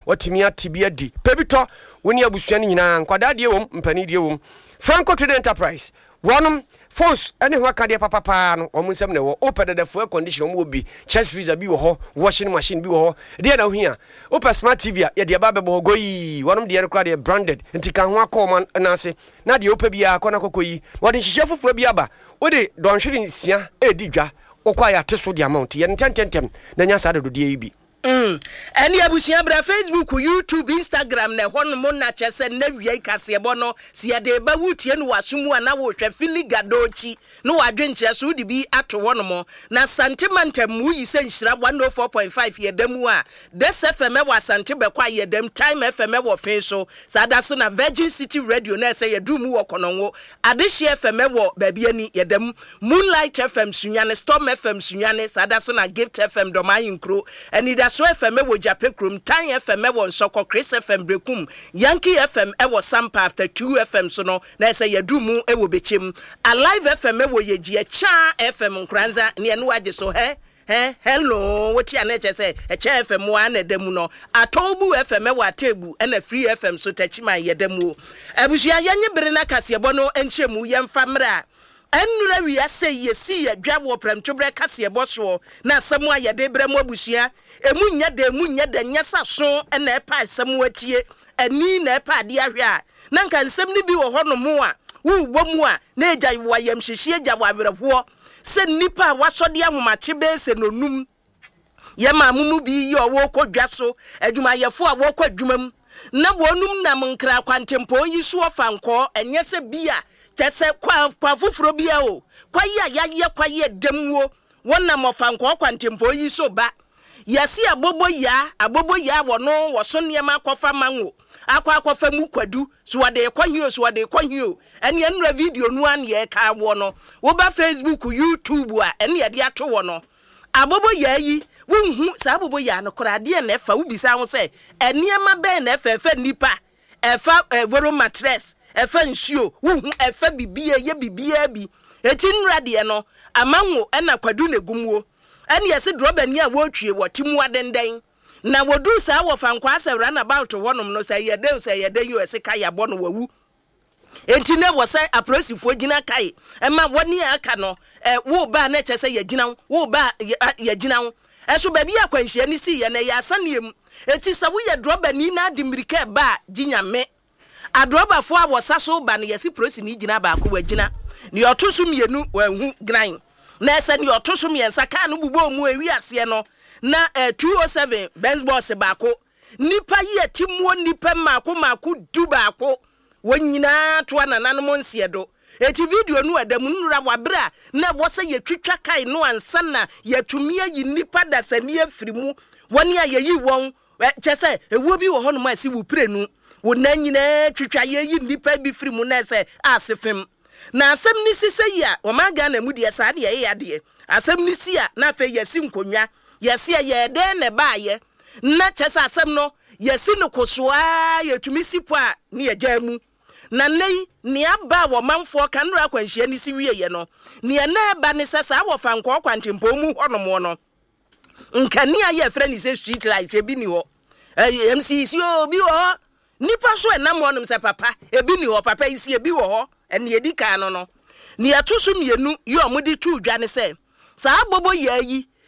watimi atibia di pebito woni abusua ni nyina nkwada de wom mpani de wom Franco Trade Enterprise wanum phones ene ho aka de papa no omunsem ne wo opedada fuel condition omo obi chest freezer bi wo ho washing machine bi wo ho de na ohia opa smart TV ya de ba bebo goyi wanum de rekra de branded nti kan ho akoma na ase na de opa bi akona kokoyi wode hihye fufuro bi aba wode donhwere nsia edi dwa okwa ya teso de amount ye ntentem na nya sa de de bi Any abusia bra Facebook, YouTube, Instagram na hon mo na chese na wiai kasebo no sia de ba wutie no wasumu na wo hwe fili gadochi no wadwenche so de bi ato hon mo na santimantem mu yi se nhira 104.5 yedamu a Des FM wa sante bekwa yedam Time FM wo fe so sada so na Virgin City Radio na se yedumu wo kononwo Adehye FM wo baabi ani yedam Moonlight FM sunyane Storm FM sunyane sada so na Gift FM do mayin kro eni so FM wo Japekrum, Time FM wo Nsoko, Chris FM Brekum, Yankee FM wo Sampa after 2 FM so no na say yedumu wo bechem. Alive FM wo Yeji Cha FM Nkranza ne enu age so hello what ya nature say Cha FM wa na demu no Atobu FM wo Atebu na Free FM so tachima yedemu. Abusua yanye bere na kasebo no enchemu yemfa mra Enura wi ase yesi ya dwa wo premtwobre kase boso na asemu ayede brem abusua emunya de nyasa so na epa asemu atie ani na epa ade ahwe a na nka nsem ni bi wo ho no mo a wo bomu a na eja wayam hyehye eja wawerho se nipa wasode ahomache be se nonum ye ma mumu bi yi owo kodwa so adwumayefo a wo kwadwumam na wonum na nkra kwantempo yi so ofanko enye se bia chese kwa fufuro bia o kwa ya kwa ye demwo wonna mofanko kwantempo yi so ba yasi abobo ya wono woso niam akwafa manwo akwafa mu kwadu so wade kwahio ene enra video nu an ye ka wo no wo ba Facebook YouTube a ene ye de ato wo no abobo ya yi wonhu sa abobo ya no korade na efa ubisa ho se eniema be na efa nipa efa voro mattress efa nsuo wonhu efa bibie ye bibia bi eti nra de no amanwo ena kwadu na gumwo ene yesi droba ni a wotwie wotimu adenden na wodu sa wo fankwa asewra na about wonom no say yeden yo ese kai abo no wawu enti ne wo say aprosifo gina kai ema woni aka no wo ba na chese yagina wo ba yagina eso ba bi akwanhia ni si ye na ya asanem eti sa wo ye droba ni na adimirika ba ginyame adroba fo abosa so ba na yesi prosi ni gina ba ko wagina ni otoso mienu wanhu gran na ese ni otoso miensa ka no bubo mu ewi ase no na 207 Benz boss baako nipa ye timuo nipa mako du baako wonyina to anananom nsiedo eti video nu adamu nura wabra na wose ye twitwa kai no ansa na yatumia yi nipa dasani afirimu woni ayeyi won chese ewo bi wo hono ma si wu prenu wonanyina twitwa ye yi nipa bi firimu na se asefem na asem ni sise ya o maga na mudie sa de ye yade asem ni si ya na fe yesi nkonwa yesi ye de ne baaye na chese asem no yesi no kosoa yetumi sipo a ne yajamu na nei ni aba wo manfo kanura kwanhia ni si wiye no ni na eba ne sesa wo fanko kwantempo mu honom no nkani aye frɛ ni se street light ebi ni ho MCC obi ho nipa so enam honom se papa ebi ni ho papa isi ebi wo ho ene edi kan no ni atoso mienu ye omudi tu dwa ne se sa abobo ye yi